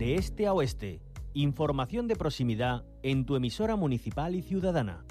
de este a oeste. Información de proximidad en tu emisora municipal y ciudadana.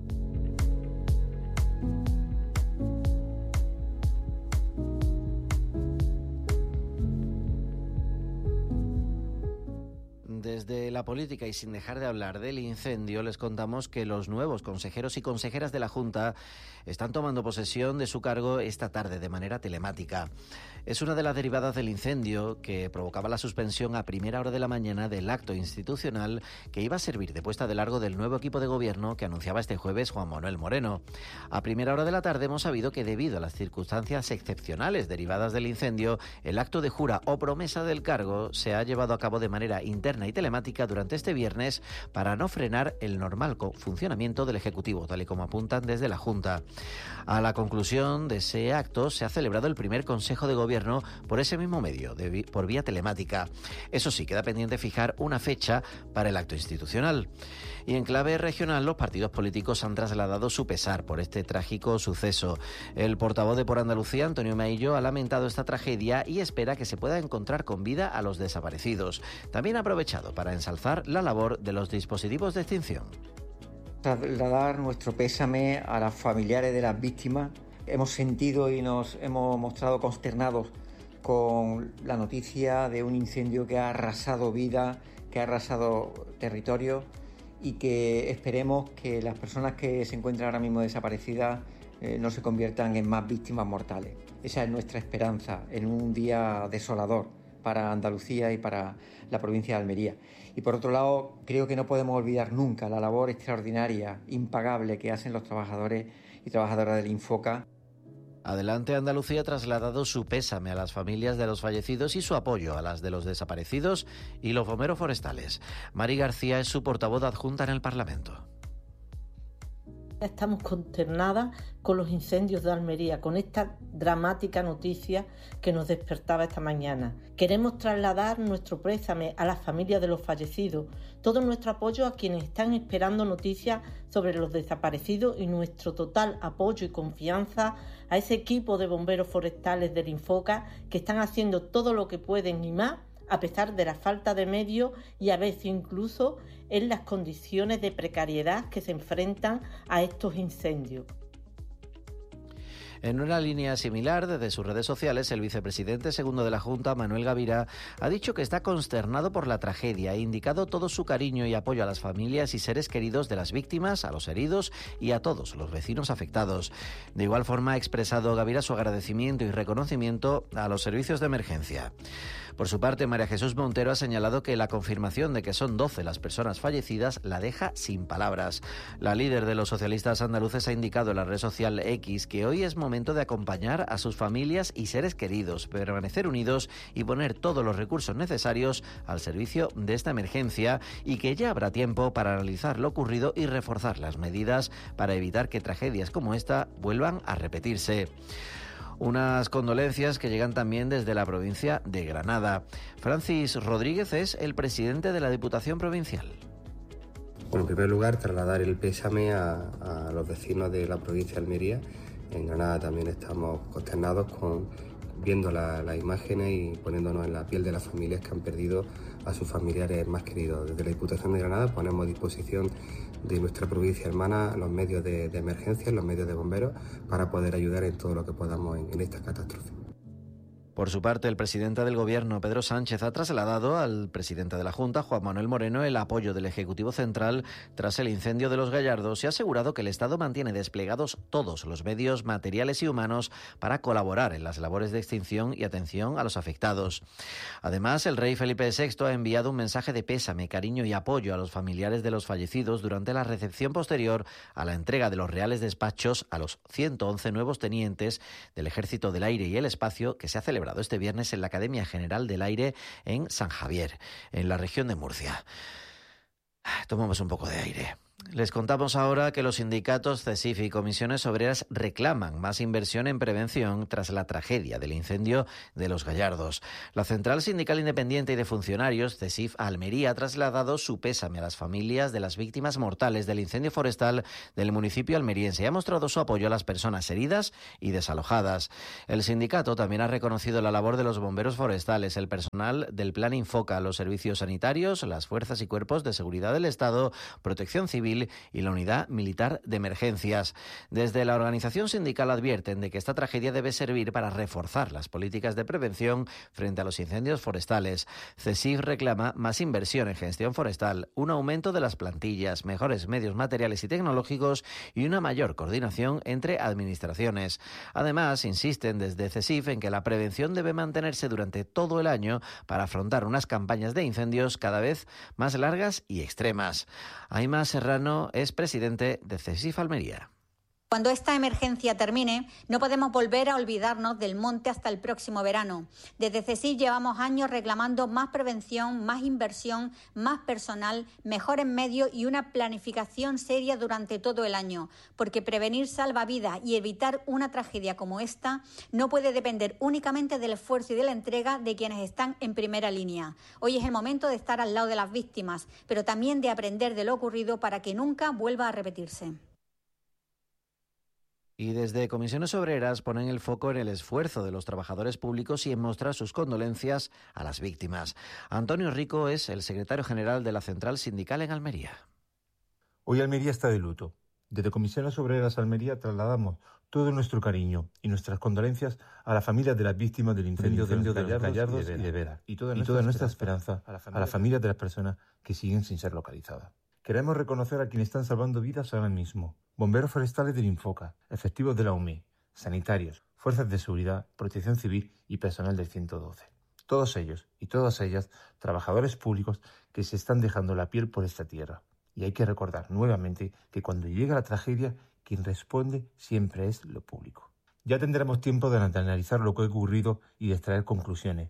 Desde la política y sin dejar de hablar del incendio, les contamos que los nuevos consejeros y consejeras de la Junta están tomando posesión de su cargo esta tarde de manera telemática. Es una de las derivadas del incendio que provocaba la suspensión a primera hora de la mañana del acto institucional que iba a servir de puesta de largo del nuevo equipo de gobierno que anunciaba este jueves Juan Manuel Moreno. A primera hora de la tarde hemos sabido que debido a las circunstancias excepcionales derivadas del incendio, el acto de jura o promesa del cargo se ha llevado a cabo de manera interna y telemática durante este viernes para no frenar el normal funcionamiento del Ejecutivo, tal y como apuntan desde la Junta. A la conclusión de ese acto se ha celebrado el primer Consejo de Gobierno por ese mismo medio, por vía telemática. Eso sí, queda pendiente fijar una fecha para el acto institucional. Y en clave regional, los partidos políticos han trasladado su pesar por este trágico suceso. El portavoz de Por Andalucía, Antonio Maillo, ha lamentado esta tragedia y espera que se pueda encontrar con vida a los desaparecidos. También ha aprovechado para ensalzar la labor de los dispositivos de extinción. Trasladar nuestro pésame a los familiares de las víctimas. Hemos sentido y nos hemos mostrado consternados con la noticia de un incendio que ha arrasado vida, que ha arrasado territorio y que esperemos que las personas que se encuentran ahora mismo desaparecidas no se conviertan en más víctimas mortales. Esa es nuestra esperanza en un día desolador para Andalucía y para la provincia de Almería. Y por otro lado, creo que no podemos olvidar nunca la labor extraordinaria, impagable que hacen los trabajadores y trabajadoras del Infoca. Adelante Andalucía ha trasladado su pésame a las familias de los fallecidos y su apoyo a las de los desaparecidos y los bomberos forestales. Mari García es su portavoz adjunta en el Parlamento. Estamos consternadas con los incendios de Almería, con esta dramática noticia que nos despertaba esta mañana. Queremos trasladar nuestro pésame a las familias de los fallecidos, todo nuestro apoyo a quienes están esperando noticias sobre los desaparecidos y nuestro total apoyo y confianza a ese equipo de bomberos forestales del Infoca que están haciendo todo lo que pueden y más, a pesar de la falta de medios y a veces incluso en las condiciones de precariedad que se enfrentan a estos incendios. En una línea similar, desde sus redes sociales, el vicepresidente segundo de la Junta, Manuel Gavira, ha dicho que está consternado por la tragedia e indicado todo su cariño y apoyo a las familias y seres queridos de las víctimas, a los heridos y a todos los vecinos afectados. De igual forma, ha expresado Gavira su agradecimiento y reconocimiento a los servicios de emergencia. Por su parte, María Jesús Montero ha señalado que la confirmación de que son 12 las personas fallecidas la deja sin palabras. La líder de los socialistas andaluces ha indicado en la red social X que hoy es momento de acompañar a sus familias y seres queridos, permanecer unidos y poner todos los recursos necesarios al servicio de esta emergencia y que ya habrá tiempo para analizar lo ocurrido y reforzar las medidas para evitar que tragedias como esta vuelvan a repetirse. Unas condolencias que llegan también desde la provincia de Granada. Francis Rodríguez es el presidente de la Diputación Provincial. Bueno, en primer lugar, trasladar el pésame a los vecinos de la provincia de Almería. En Granada también estamos consternados viendo las imágenes y poniéndonos en la piel de las familias que han perdido a sus familiares más queridos. Desde la Diputación de Granada ponemos a disposición de nuestra provincia hermana los medios de emergencia, los medios de bomberos, para poder ayudar en todo lo que podamos en esta catástrofe. Por su parte, el presidente del Gobierno, Pedro Sánchez, ha trasladado al presidente de la Junta, Juan Manuel Moreno, el apoyo del Ejecutivo Central tras el incendio de Los Gallardos y ha asegurado que el Estado mantiene desplegados todos los medios materiales y humanos para colaborar en las labores de extinción y atención a los afectados. Además, el rey Felipe VI ha enviado un mensaje de pésame, cariño y apoyo a los familiares de los fallecidos durante la recepción posterior a la entrega de los reales despachos a los 111 nuevos tenientes del Ejército del Aire y el Espacio que se ha celebrado este viernes en la Academia General del Aire en San Javier, en la región de Murcia. Tomamos un poco de aire. Les contamos ahora que los sindicatos CESIF y comisiones obreras reclaman más inversión en prevención tras la tragedia del incendio de Los Gallardos. La Central Sindical Independiente y de Funcionarios, CESIF Almería, ha trasladado su pésame a las familias de las víctimas mortales del incendio forestal del municipio almeriense y ha mostrado su apoyo a las personas heridas y desalojadas. El sindicato también ha reconocido la labor de los bomberos forestales, el personal del Plan Infoca, los servicios sanitarios, las fuerzas y cuerpos de seguridad del Estado, Protección Civil y la Unidad Militar de Emergencias. Desde la organización sindical advierten de que esta tragedia debe servir para reforzar las políticas de prevención frente a los incendios forestales. CESIF reclama más inversión en gestión forestal, un aumento de las plantillas, mejores medios materiales y tecnológicos y una mayor coordinación entre administraciones. Además, insisten desde CESIF en que la prevención debe mantenerse durante todo el año para afrontar unas campañas de incendios cada vez más largas y extremas. Aima Serrano es presidente de CESIF Almería. Cuando esta emergencia termine, no podemos volver a olvidarnos del monte hasta el próximo verano. Desde CESIF llevamos años reclamando más prevención, más inversión, más personal, mejores medios y una planificación seria durante todo el año. Porque prevenir salva vidas y evitar una tragedia como esta no puede depender únicamente del esfuerzo y de la entrega de quienes están en primera línea. Hoy es el momento de estar al lado de las víctimas, pero también de aprender de lo ocurrido para que nunca vuelva a repetirse. Y desde Comisiones Obreras ponen el foco en el esfuerzo de los trabajadores públicos y en mostrar sus condolencias a las víctimas. Antonio Rico es el secretario general de la Central Sindical en Almería. Hoy Almería está de luto. Desde Comisiones Obreras Almería trasladamos todo nuestro cariño y nuestras condolencias a las familias de las víctimas del incendio de Los Gallardos y de Vera. Y toda nuestra esperanza a las familias de las personas que siguen sin ser localizadas. Queremos reconocer a quienes están salvando vidas ahora mismo. Bomberos forestales del Infoca, efectivos de la UME, sanitarios, fuerzas de seguridad, protección civil y personal del 112. Todos ellos y todas ellas, trabajadores públicos que se están dejando la piel por esta tierra. Y hay que recordar nuevamente que cuando llega la tragedia, quien responde siempre es lo público. Ya tendremos tiempo de analizar lo que ha ocurrido y de extraer conclusiones.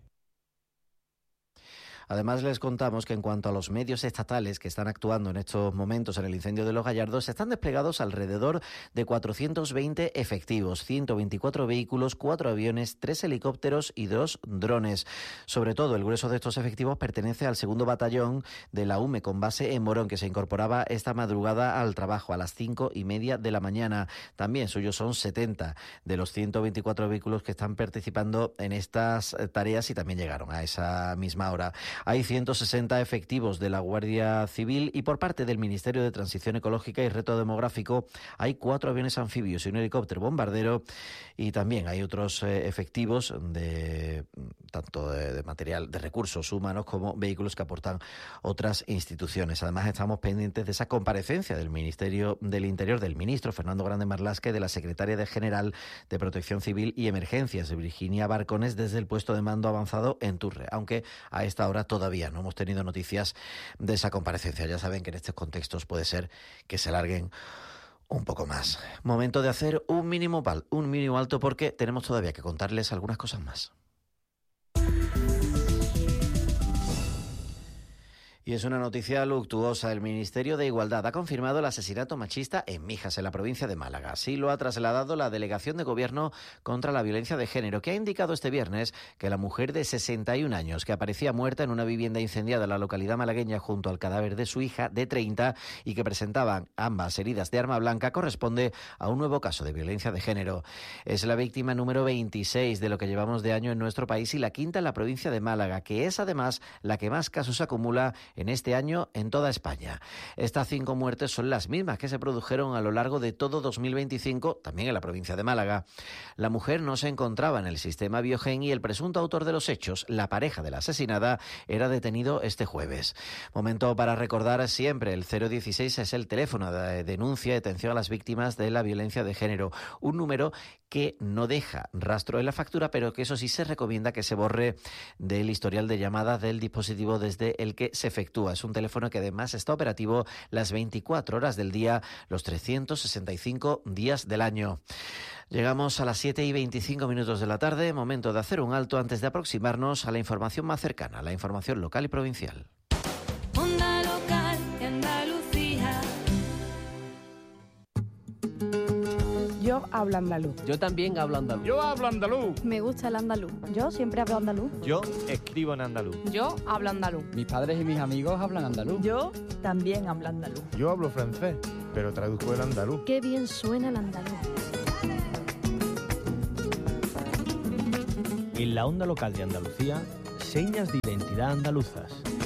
Además, les contamos que en cuanto a los medios estatales que están actuando en estos momentos en el incendio de Los Gallardos, están desplegados alrededor de 420 efectivos, 124 vehículos, 4 aviones, 3 helicópteros y 2 drones. Sobre todo, el grueso de estos efectivos pertenece al 2º batallón de la UME con base en Morón, que se incorporaba esta madrugada al trabajo a las 5:30 de la mañana. También suyos son 70 de los 124 vehículos que están participando en estas tareas y también llegaron a esa misma hora. Hay 160 efectivos de la Guardia Civil y por parte del Ministerio de Transición Ecológica y Reto Demográfico hay 4 aviones anfibios y un helicóptero bombardero y también hay otros efectivos tanto de material, de recursos humanos como vehículos que aportan otras instituciones. Además estamos pendientes de esa comparecencia del Ministerio del Interior del ministro Fernando Grande Marlasca y de la secretaria general de Protección Civil y Emergencias, Virginia Barcones, desde el puesto de mando avanzado en Turre, aunque a esta hora todavía no hemos tenido noticias de esa comparecencia. Ya saben que en estos contextos puede ser que se alarguen un poco más. Momento de hacer un mínimo alto porque tenemos todavía que contarles algunas cosas más. Y es una noticia luctuosa. El Ministerio de Igualdad ha confirmado el asesinato machista en Mijas, en la provincia de Málaga. Así lo ha trasladado la Delegación de Gobierno contra la Violencia de Género, que ha indicado este viernes que la mujer de 61 años que aparecía muerta en una vivienda incendiada en la localidad malagueña junto al cadáver de su hija de 30 y que presentaban ambas heridas de arma blanca corresponde a un nuevo caso de violencia de género. Es la víctima número 26 de lo que llevamos de año en nuestro país y la quinta en la provincia de Málaga, que es además la que más casos acumula en este año en toda España. Estas 5 muertes son las mismas que se produjeron a lo largo de todo 2025, también en la provincia de Málaga. La mujer no se encontraba en el sistema Biogen y el presunto autor de los hechos, la pareja de la asesinada, era detenido este jueves. Momento para recordar siempre, el 016 es el teléfono de denuncia y atención a las víctimas de la violencia de género, un número que no deja rastro en la factura, pero que eso sí se recomienda que se borre del historial de llamadas del dispositivo desde el que se efectúa. Es un teléfono que además está operativo las 24 horas del día, los 365 días del año. Llegamos a las 7:25 de la tarde, momento de hacer un alto antes de aproximarnos a la información más cercana, la información local y provincial. Onda local de Andalucía, hablo andaluz. Yo también hablo andaluz. Yo hablo andaluz. Me gusta el andaluz. Yo siempre hablo andaluz. Yo escribo en andaluz. Yo hablo andaluz. Mis padres y mis amigos hablan andaluz. Yo también hablo andaluz. Yo hablo francés, pero traduzco el andaluz. Qué bien suena el andaluz. En la onda local de Andalucía, señas de identidad andaluzas.